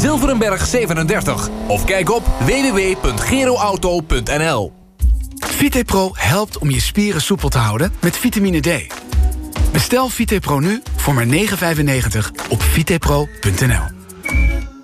Zilverenberg 37. Of kijk op www.geroauto.nl. VitePro helpt om je spieren soepel te houden met vitamine D. Bestel VitePro nu voor maar €9,95 op vitepro.nl.